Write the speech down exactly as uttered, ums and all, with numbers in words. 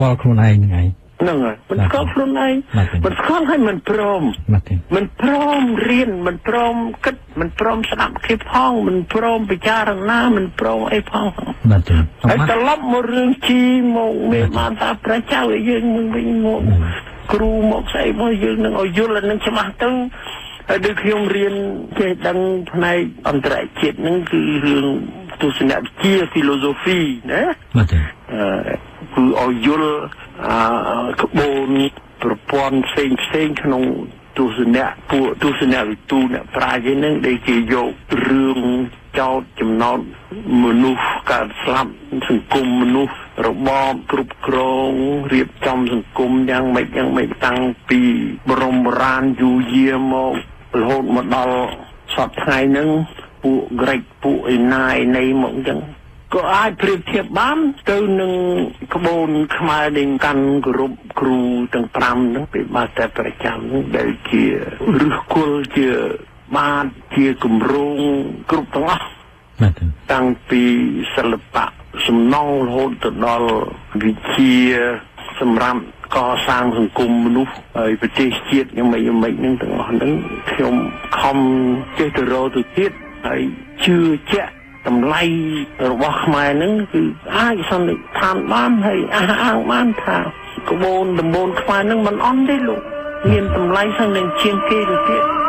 ល់ខ្លួនឯងហ្នឹងឯងហ្នឹងហើយមិនស្គាល់ខ្លួនឯងមិនស្គាល់ឲ្យមិនព្រមមិនព្រមរៀនមិនព្រមគិតមិនព្រមស្ដាប់គេផងមិនព្រមពិចារណាមិនព្រមអីផងបាទទេហើយត្រឡប់មករឿងជីមកមេបានតាប្រជាឲ្យយើងនឹងវិញមកគ្រូមកស្អីមកយើងនឹងឲ្យយល់អានឹងច្បាស់ទៅហើយដូចខ្ញុំរៀនចេះដឹងផ្នែកអន្តរជាតិហ្នឹងគឺរឿងទស្សនវិជ្ជា philosophy ណាបាទទេអឺគឺឲ្យយល់អឺក្បូនប្រព័ន្ធផ្សេងផ្សេងក្នុងទស្សនៈពួកទស្សនវិទូអ្នកប្រាជ្ញហ្នឹងដែលគេយករឿងចោតចំណោទមនុស្សកើតស្លាប់សង្គមមនុស្សរបបគ្រប់គ្រងរៀបចំសង្គមយ៉ាងម៉េចយ៉ាងម៉េចតាំងពីបរមរានយូយាមករហូតមកដល់សពថ្ងៃហ្នឹងពួកក្រិចពួកឯណាឯណីមកអញ្ចឹងក៏អាចប្រៀបធៀបបានទៅនឹងក្បូនខ្មែរដែលកាន់គោរពគ្រូទាំងប្រាំហ្នឹងពីបាតែប្រចាំហ្នឹងដែលជាឫសគល់ជាបាតជាគម្រោងគ្រប់ទាំងអស់តាំងពីសិល្បៈសំណង់រហូតទៅដល់វិជ្ជាសម្រាប់កសាងសង្គមមនុស្សហើយប្រទេសជាតិយ៉ាងម៉េចយ៉ាងម៉េចហ្នឹងទាំងអស់ហ្នឹងខ្ញុំខំចេះទៅរកទៅទៀតហើយជឿជាក់តម្លៃរបស់ខ្មែរហ្នឹងគឺអាចសន្និដ្ឋានបានហើយអះអាងបានថាក្បូនដំបូនខ្មែរហ្នឹងមិនអន់ទេលោកមានតម្លៃសឹងនឹងជាងគេទៅទៀត